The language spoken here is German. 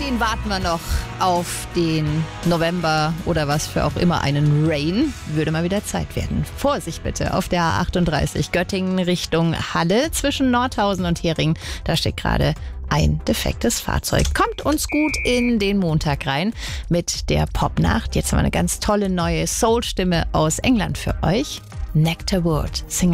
den warten wir noch auf den November oder was für auch immer, einen Rain. Würde mal wieder Zeit werden. Vorsicht bitte auf der A38 Göttingen Richtung Halle zwischen Nordhausen und Hering. Da steht gerade ein defektes Fahrzeug. Kommt uns gut in den Montag rein mit der Popnacht. Jetzt haben wir eine ganz tolle neue Soul-Stimme aus England für euch. Nectar Wood, Singer.